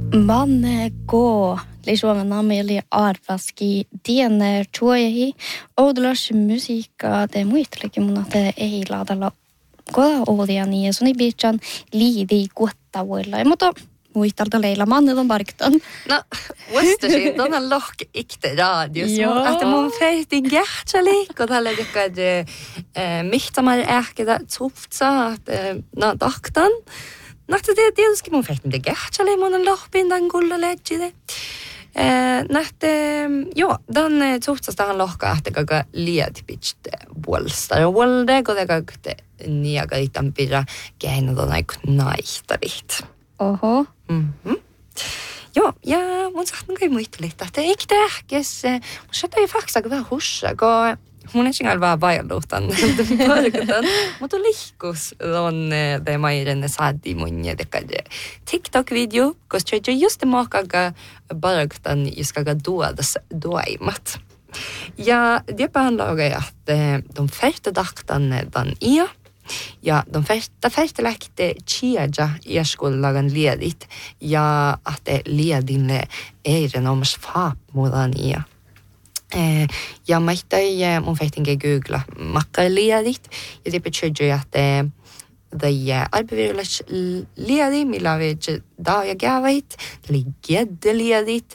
Man gå liksom nameli arvaski tiene tuohi oudlas musiikka te muistellekin mun että ei laadalla koda oodia niin suni biitsan liidi kuottavoilla mutta muistalta leila mannet on parktan. No, vastasin tuonne lohke ikte radios. Että mun feitin kähtsali, kun tällä jokkad mihtamar ähkeda tsuptsa, no taktan. Nähtä tietysti mun feitin det kähtsali, mun on lohpindan kulla leggide. Nähtä, joo, dan tsuptsastahan lohka ähtäkaga liedpitste vuolsta. Ja vuolde, kun te niaga itan pidä käinä aika naihtarit. Oho. Joo, ja mun saattaa kai muistella, että eikö tähkäs, mun saattaa faksa vähän hussa, kun mun ei sinällä vaan vailluutan, mutta lihkus on det mairenne saadi mun jätekade TikTok-video, koska se just makaga barktan iskaga duaimat. Ja det handlar om att de första dagarna den är. Ja, de första läkte tjeja i skolan ledigt. Ja, att det ledinne är en oms fapmodan i. Ja, mä ei mun fehtinkin googla makka ledigt. Ja det betyder att det är arbetsvillas ledig, millä vet dagar gavit, ligger ledigt,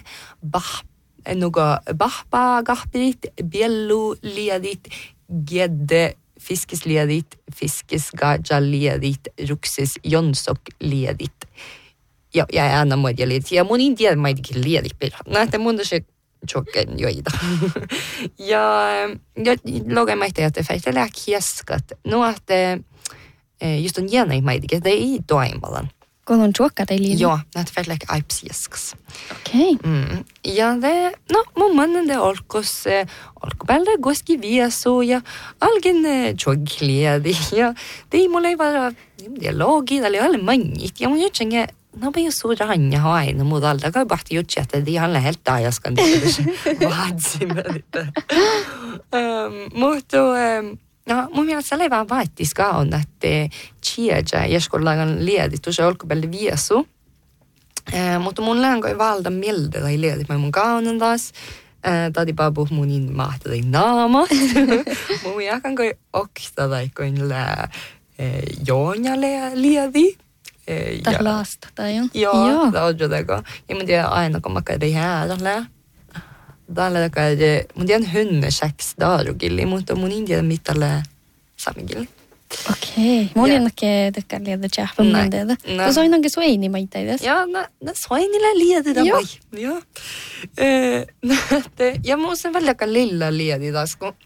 några bahpa gahprit, biellu ledigt, gedde fiskesledigt, fiskesgaja ledigt, rukses jonsok ledigt. Ja, jag är en mod jag ledigt. Jag mun inte är mig inte ledigt. Nej, det mun det chocken joida. Jag logar mig till att det faktiskt är kieskat. Nu att just en gena i mig det är i doimbalan. Kun on chokka teille. Ja, det faktiskt like aipsieskas. Okei. Ja, det mun mannen det olkos olkobälde goski vieso ja algen chogledi. Ja, det mulla ei vara dialogi eller alle mannit. Ja mun jutsinge no be så ranja ha en modell där går bara till chatta det handlar helt där jag ska inte vad simmer det. Mutta ja, mun mielestä se vaan vaittiska on, että tjeja jäskollagan ledigt tuossa olkopelle viesu. Mutta mun länkoi valda mieltä ei ledigt med mun kaunen taas. Tadi babu mun in mahta ei naama. Mun jakan koi oksta tai koinla joonjalle ledi. Tällaista tai on. Joo, det on jotenkin. Ja mun tiedä aina kun mä käydin häärellä. Tällä käydä, mun tiedän hönne 6 dagar, mutta mun inte mittalle samigille. Okei. Mun ei näkee tekään liedä tjähpä mun teedä. Se on ainakin soini maita edes. Ja, soinilla liedä vai. Joo. Ja mun sen välillä lilla liedä taas, kun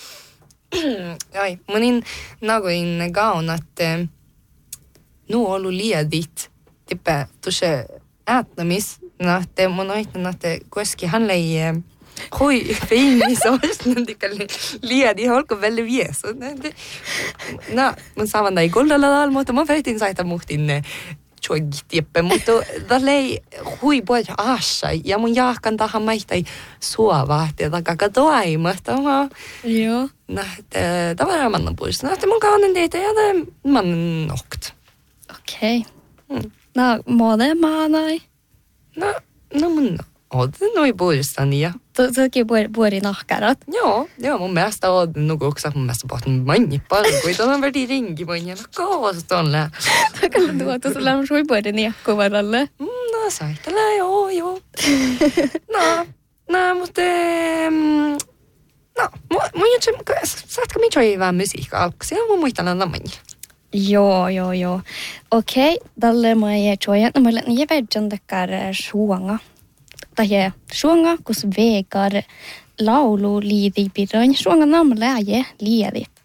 mun in nagoin gaun, että nu on ollut liedit, tippä tuossa ätnamis, että mun oitan, että koski hän ei hui feinis olisi liedi holko välillä viesu. No, mun saavan ei kollalla, mutta mun feitin saita muhtin tjoggitippe, mutta tällä ei hui pois aassa, ja mun jahkan tahan maihtai suovaa, että takaka toimasta. Joo. No, tämä var mannen pois. No, että mun kaunen teitä, ja det mannen nokt. Okei. No, måde maanai. No mun on noi poistani ja. Toki puori nahkarat. Joo, mun mielestä on nukuksat mun mielestä pohtin manni paljon, kun on väli ringi manni, no koostolle. Takalla tuota, sulla on sui puori niakko varalle. No, saitella, joo. No, mutta mun juttu, saatko mitään ei vaan musiikka alkuksi, ja mun muistan manni. Joo. Okei, tälle mä ei tjoja, no mä ei vedjan tekar suonga. Tai suonga, kus vegar laulu liidi piran, suonga namn läge liedit.